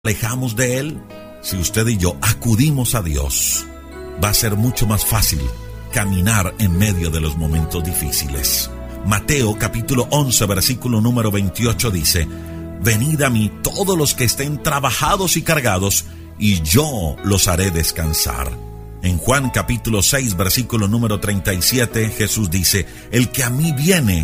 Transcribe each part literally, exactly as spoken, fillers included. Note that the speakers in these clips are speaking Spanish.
alejamos de Él, si usted y yo acudimos a Dios, va a ser mucho más fácil caminar en medio de los momentos difíciles. Mateo capítulo once, versículo número veintiocho dice: venid a mí todos los que estén trabajados y cargados, y yo los haré descansar. En Juan capítulo seis, versículo número treinta y siete, Jesús dice: el que a mí viene,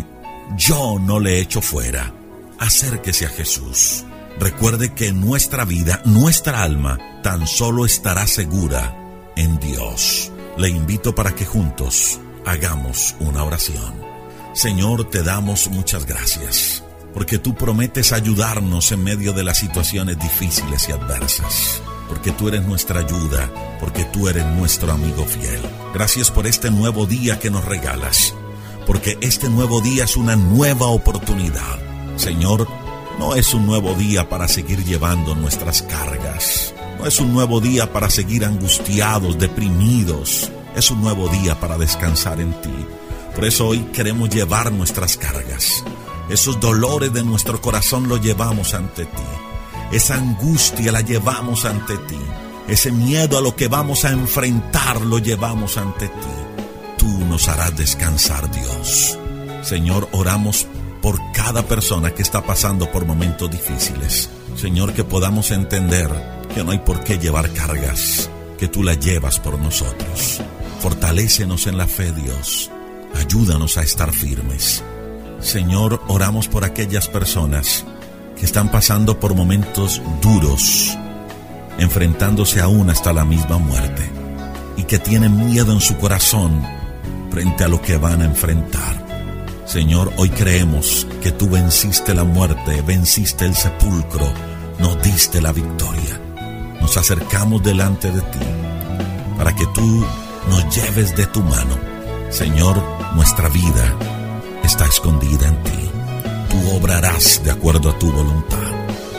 yo no le echo fuera. Acérquese a Jesús. Recuerde que nuestra vida, nuestra alma, tan solo estará segura en Dios. Le invito para que juntos hagamos una oración. Señor, te damos muchas gracias, porque tú prometes ayudarnos en medio de las situaciones difíciles y adversas, porque tú eres nuestra ayuda, porque tú eres nuestro amigo fiel. Gracias por este nuevo día que nos regalas, porque este nuevo día es una nueva oportunidad. Señor, no es un nuevo día para seguir llevando nuestras cargas. No es un nuevo día para seguir angustiados, deprimidos. Es un nuevo día para descansar en ti. Por eso hoy queremos llevar nuestras cargas. Esos dolores de nuestro corazón los llevamos ante ti. Esa angustia la llevamos ante ti. Ese miedo a lo que vamos a enfrentar lo llevamos ante ti. Tú nos harás descansar, Dios. Señor, oramos por cada persona que está pasando por momentos difíciles. Señor, que podamos entender que no hay por qué llevar cargas, que tú las llevas por nosotros. Fortalécenos en la fe, Dios. Ayúdanos a estar firmes. Señor, oramos por aquellas personas que están pasando por momentos duros, enfrentándose aún hasta la misma muerte, y que tienen miedo en su corazón frente a lo que van a enfrentar. Señor, hoy creemos que tú venciste la muerte, venciste el sepulcro, nos diste la victoria. Nos acercamos delante de ti para que tú nos lleves de tu mano. Señor, nuestra vida está escondida en ti. Tú obrarás de acuerdo a tu voluntad.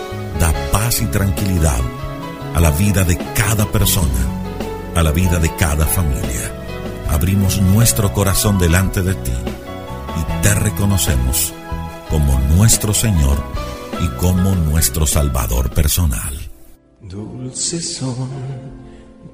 Da paz y tranquilidad a la vida de cada persona, a la vida de cada familia. Abrimos nuestro corazón delante de ti y te reconocemos como nuestro Señor y como nuestro Salvador personal. Dulces son